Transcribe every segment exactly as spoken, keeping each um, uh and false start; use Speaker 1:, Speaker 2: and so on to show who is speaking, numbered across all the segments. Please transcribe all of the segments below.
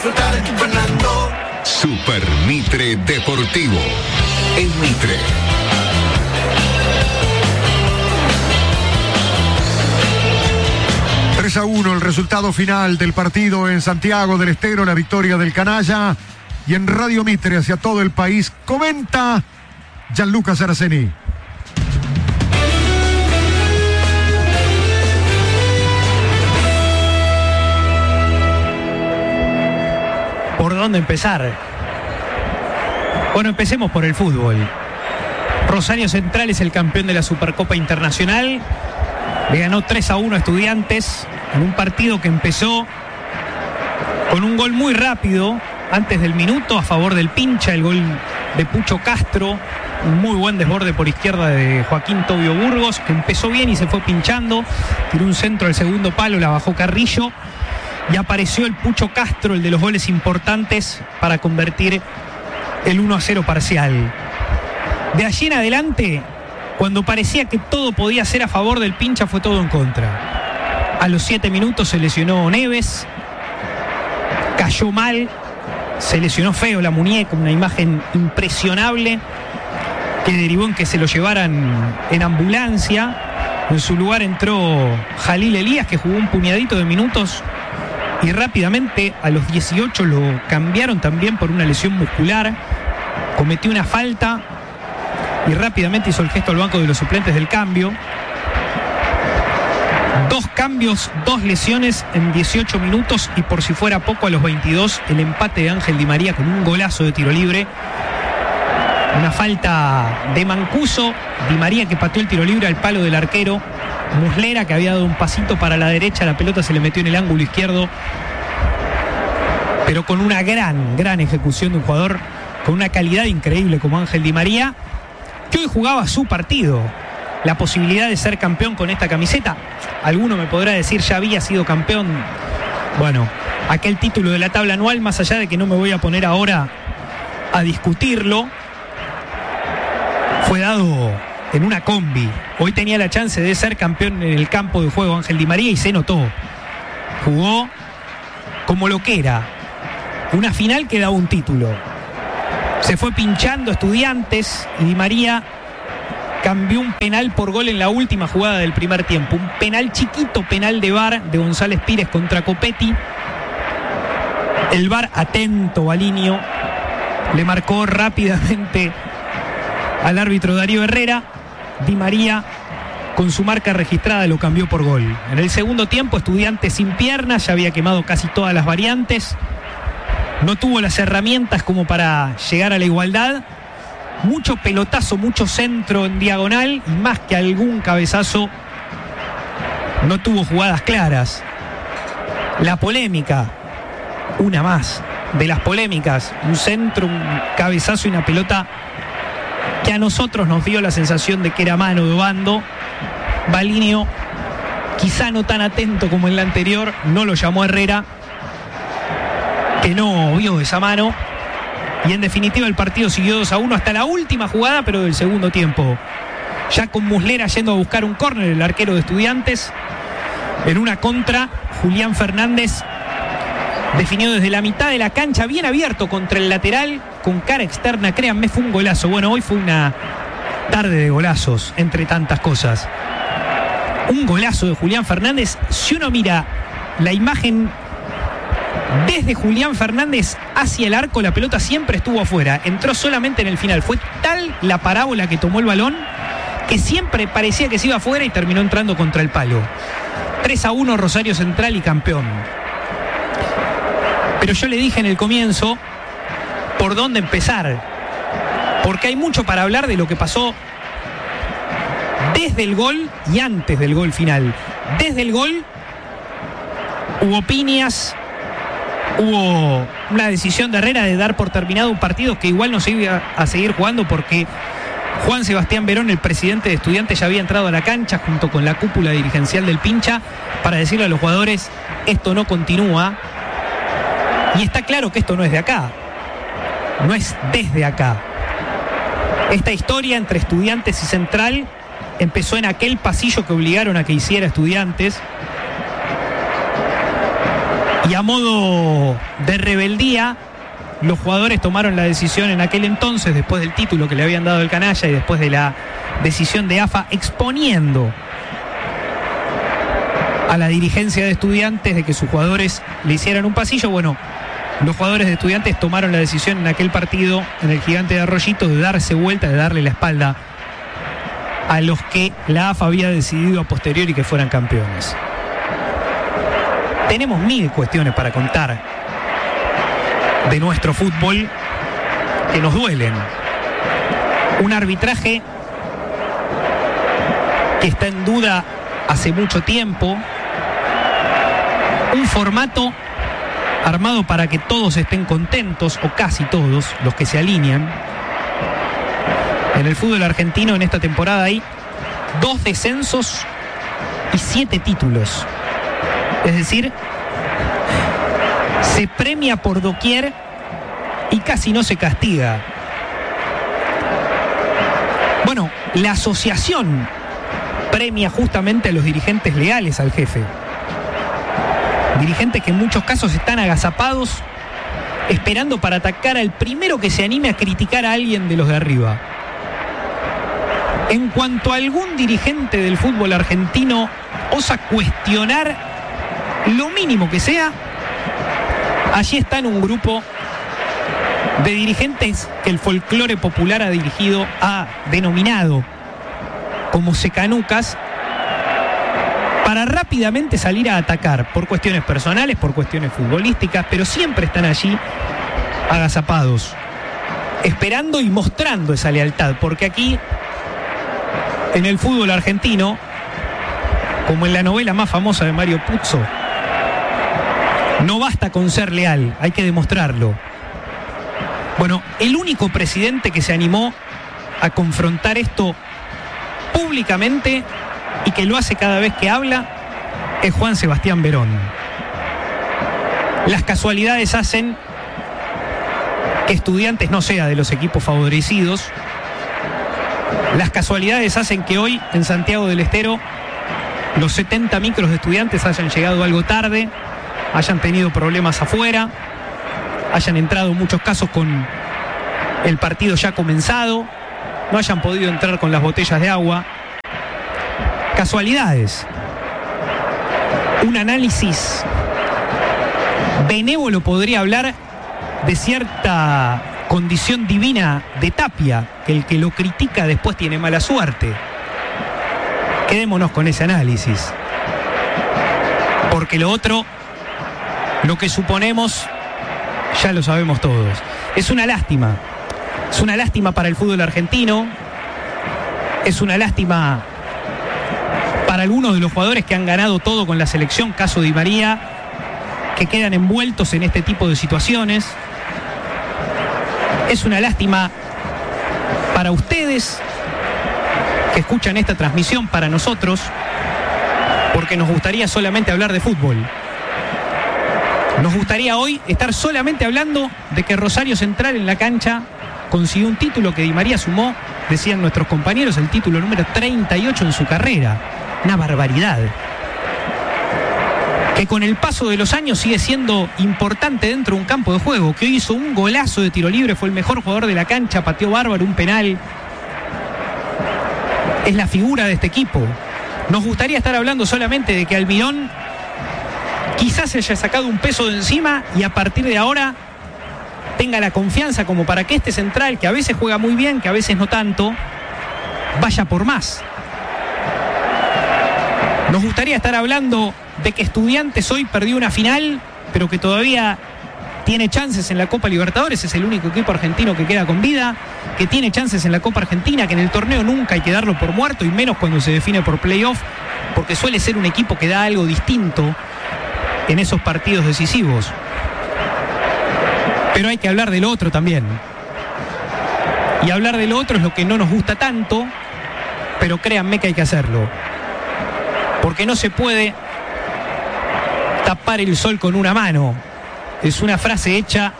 Speaker 1: Super Mitre Deportivo. En Mitre.
Speaker 2: tres a uno el resultado final del partido en Santiago del Estero, la victoria del Canalla. Y en Radio Mitre hacia todo el país comenta Gianluca Saraceni.
Speaker 3: ¿Por dónde empezar? Bueno, empecemos por el fútbol. Rosario Central es el campeón de la Supercopa Internacional. Le ganó tres a uno a Estudiantes en un partido que empezó con un gol muy rápido antes del minuto a favor del Pincha, el gol de Pucho Castro, un muy buen desborde por izquierda de Joaquín Tobio Burgos, que empezó bien y se fue pinchando, tiró un centro al segundo palo, la bajó Carrillo y apareció el Pucho Castro, el de los goles importantes para convertir el uno a cero parcial. De allí en adelante, cuando parecía que todo podía ser a favor del Pincha, fue todo en contra. A los siete minutos se lesionó Neves, cayó mal, se lesionó feo la muñeca, una imagen impresionable que derivó en que se lo llevaran en ambulancia. En su lugar entró Jalil Elías, que jugó un puñadito de minutos y rápidamente a los dieciocho lo cambiaron también por una lesión muscular. Cometió una falta y rápidamente hizo el gesto al banco de los suplentes del cambio. Dos cambios, dos lesiones en dieciocho minutos y por si fuera poco a los veintidós el empate de Ángel Di María con un golazo de tiro libre. Una falta de Mancuso, Di María que pateó el tiro libre al palo del arquero. Muslera que había dado un pasito para la derecha, la pelota se le metió en el ángulo izquierdo. Pero con una gran, gran ejecución de un jugador con una calidad increíble como Ángel Di María, que hoy jugaba su partido. La posibilidad de ser campeón con esta camiseta. Alguno me podrá decir, ya había sido campeón. Bueno, aquel título de la tabla anual, más allá de que no me voy a poner ahora a discutirlo, fue dado en una combi. Hoy tenía la chance de ser campeón en el campo de juego Ángel Di María y se notó. Jugó como lo que era. Una final que daba un título. Se fue pinchando Estudiantes y Di María cambió un penal por gol en la última jugada del primer tiempo. Un penal chiquito, penal de V A R de González Pires contra Copetti. El V A R atento, Balinio, le marcó rápidamente al árbitro Darío Herrera. Di María, con su marca registrada, lo cambió por gol. En el segundo tiempo, Estudiantes sin piernas, ya había quemado casi todas las variantes. No tuvo las herramientas como para llegar a la igualdad. Mucho pelotazo, mucho centro en diagonal y más que algún cabezazo, no tuvo jugadas claras. La polémica, una más de las polémicas, un centro, un cabezazo y una pelota que a nosotros nos dio la sensación de que era mano de Obando. Balinio, quizá no tan atento como en la anterior, no lo llamó Herrera, que no vio esa mano. Y en definitiva el partido siguió dos a uno hasta la última jugada, pero del segundo tiempo. Ya con Muslera yendo a buscar un córner, el arquero de Estudiantes. En una contra, Julián Fernández definió desde la mitad de la cancha, bien abierto contra el lateral, con cara externa. Créanme, fue un golazo. Bueno, hoy fue una tarde de golazos, entre tantas cosas. Un golazo de Julián Fernández. Si uno mira la imagen desde Julián Fernández hacia el arco, la pelota siempre estuvo afuera, entró solamente en el final. Fue tal la parábola que tomó el balón que siempre parecía que se iba afuera y terminó entrando contra el palo. tres a uno Rosario Central y campeón. Pero yo le dije en el comienzo por dónde empezar, porque hay mucho para hablar de lo que pasó desde el gol y antes del gol final. Desde el gol hubo piñas, hubo una decisión de Herrera de dar por terminado un partido que igual no se iba a seguir jugando, porque Juan Sebastián Verón, el presidente de Estudiantes, ya había entrado a la cancha junto con la cúpula dirigencial del Pincha para decirle a los jugadores: esto no continúa. Y está claro que esto no es de acá, no es desde acá. Esta historia entre Estudiantes y Central empezó en aquel pasillo que obligaron a que hiciera Estudiantes. Y a modo de rebeldía, los jugadores tomaron la decisión en aquel entonces, después del título que le habían dado el canalla y después de la decisión de A F A exponiendo a la dirigencia de Estudiantes de que sus jugadores le hicieran un pasillo. Bueno, los jugadores de Estudiantes tomaron la decisión en aquel partido, en el Gigante de Arroyito, de darse vuelta, de darle la espalda a los que la A F A había decidido a posteriori que fueran campeones. Tenemos mil cuestiones para contar de nuestro fútbol que nos duelen. Un arbitraje que está en duda hace mucho tiempo. Un formato armado para que todos estén contentos, o casi todos, los que se alinean. En el fútbol argentino en esta temporada hay dos descensos y siete títulos. Es decir, se premia por doquier y casi no se castiga. Bueno, la asociación premia justamente a los dirigentes leales al jefe. Dirigentes que en muchos casos están agazapados, esperando para atacar al primero que se anime a criticar a alguien de los de arriba. En cuanto a algún dirigente del fútbol argentino osa cuestionar lo mínimo que sea, allí está en un grupo de dirigentes que el folclore popular ha dirigido, ha denominado como secanucas, para rápidamente salir a atacar por cuestiones personales, por cuestiones futbolísticas, pero siempre están allí agazapados, esperando y mostrando esa lealtad, porque aquí en el fútbol argentino, como en la novela más famosa de Mario Puzo, no basta con ser leal, hay que demostrarlo. Bueno, el único presidente que se animó a confrontar esto públicamente y que lo hace cada vez que habla es Juan Sebastián Verón. Las casualidades hacen que Estudiantes no sea de los equipos favorecidos. Las casualidades hacen que hoy en Santiago del Estero los setenta micros de Estudiantes hayan llegado algo tarde, hayan tenido problemas afuera, hayan entrado en muchos casos con el partido ya comenzado, no hayan podido entrar con las botellas de agua. Casualidades. Un análisis benévolo podría hablar de cierta condición divina de Tapia, que el que lo critica después tiene mala suerte. Quedémonos con ese análisis, porque lo otro, lo que suponemos, ya lo sabemos todos. Es una lástima. Es una lástima para el fútbol argentino. Es una lástima para algunos de los jugadores que han ganado todo con la selección, caso Di María, que quedan envueltos en este tipo de situaciones. Es una lástima para ustedes que escuchan esta transmisión, para nosotros, porque nos gustaría solamente hablar de fútbol. Nos gustaría hoy estar solamente hablando de que Rosario Central en la cancha consiguió un título que Di María sumó, decían nuestros compañeros, el título número treinta y ocho en su carrera. Una barbaridad. Que con el paso de los años sigue siendo importante dentro de un campo de juego, que hoy hizo un golazo de tiro libre, fue el mejor jugador de la cancha, pateó bárbaro, un penal. Es la figura de este equipo. Nos gustaría estar hablando solamente de que Almirón quizás se haya sacado un peso de encima y a partir de ahora tenga la confianza como para que este central, que a veces juega muy bien, que a veces no tanto, vaya por más. Nos gustaría estar hablando de que Estudiantes hoy perdió una final, pero que todavía tiene chances en la Copa Libertadores, es el único equipo argentino que queda con vida, que tiene chances en la Copa Argentina, que en el torneo nunca hay que darlo por muerto, y menos cuando se define por playoff, porque suele ser un equipo que da algo distinto en esos partidos decisivos. Pero hay que hablar de lo otro también. Y hablar de lo otro es lo que no nos gusta tanto, pero créanme que hay que hacerlo. Porque no se puede tapar el sol con una mano. Es una frase hecha,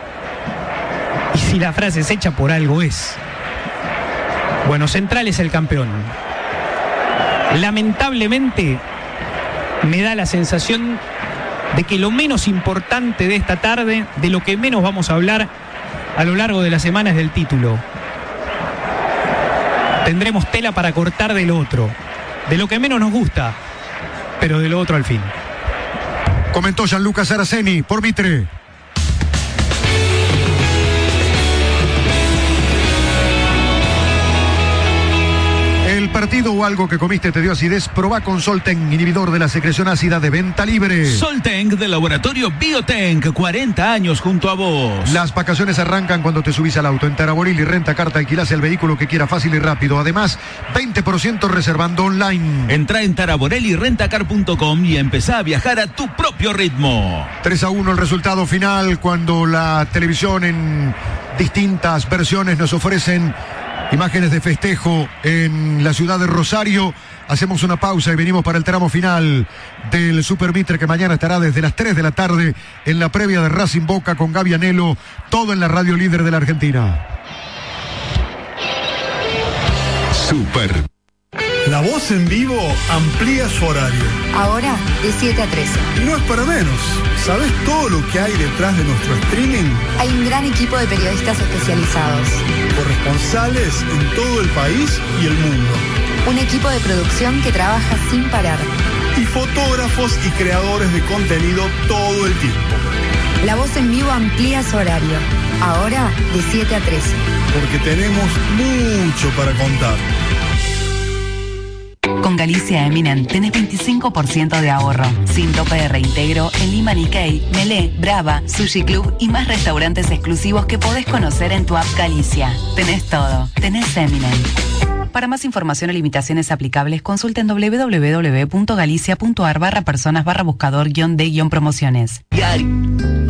Speaker 3: y si la frase es hecha por algo es. Bueno, Central es el campeón. Lamentablemente me da la sensación de que lo menos importante de esta tarde, de lo que menos vamos a hablar a lo largo de las semanas del título. Tendremos tela para cortar del otro, de lo que menos nos gusta, pero de lo otro al fin.
Speaker 2: Comentó Gianluca Saraceni por Mitre. El partido o algo que comiste te dio acidez, probá con Solten, inhibidor de la secreción ácida, de venta libre.
Speaker 4: Solten del laboratorio Biotenk, cuarenta años junto a vos.
Speaker 2: Las vacaciones arrancan cuando te subís al auto. En Taraboril y Renta Carta alquilás el vehículo que quiera fácil y rápido. Además, veinte por ciento reservando online.
Speaker 4: Entrá en taraborelli rentacar punto com y empezá a viajar a tu propio ritmo.
Speaker 2: tres a uno el resultado final cuando la televisión en distintas versiones nos ofrecen imágenes de festejo en la ciudad de Rosario. Hacemos una pausa y venimos para el tramo final del Super Mitre, que mañana estará desde las tres de la tarde en la previa de Racing Boca con Gaby Anelo, todo en la radio líder de la Argentina.
Speaker 1: Super.
Speaker 5: La Voz en Vivo amplía su horario.
Speaker 6: Ahora de siete a trece.
Speaker 5: Y no es para menos. ¿Sabes todo lo que hay detrás de nuestro streaming?
Speaker 6: Hay un gran equipo de periodistas especializados.
Speaker 5: Corresponsales en todo el país y el mundo.
Speaker 6: Un equipo de producción que trabaja sin parar.
Speaker 5: Y fotógrafos y creadores de contenido todo el tiempo.
Speaker 6: La Voz en Vivo amplía su horario. Ahora de siete a trece.
Speaker 5: Porque tenemos mucho para contar.
Speaker 7: Con Galicia Eminent tenés veinticinco por ciento de ahorro, sin tope de reintegro en Lima Nikkei, Melé, Brava, Sushi Club y más restaurantes exclusivos que podés conocer en tu app Galicia. Tenés todo, tenés Eminent. Para más información o limitaciones aplicables, consulta en doble u doble u doble u punto galicia punto a r barra personas barra buscador guión de guión promociones.
Speaker 4: Diario.